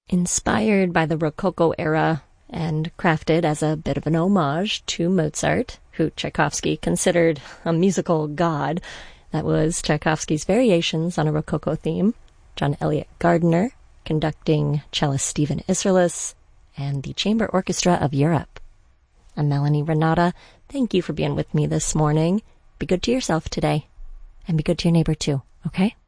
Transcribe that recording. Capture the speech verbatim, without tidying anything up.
Inspired by the Rococo era and crafted as a bit of an homage to Mozart, who Tchaikovsky considered a musical god, that was Tchaikovsky's Variations on a Rococo Theme, John Elliott Gardiner conducting cellist Stephen Isserlis, and the Chamber Orchestra of Europe. I'm Melanie Renata. Thank you for being with me this morning. Be good to yourself today, and be good to your neighbor too, okay?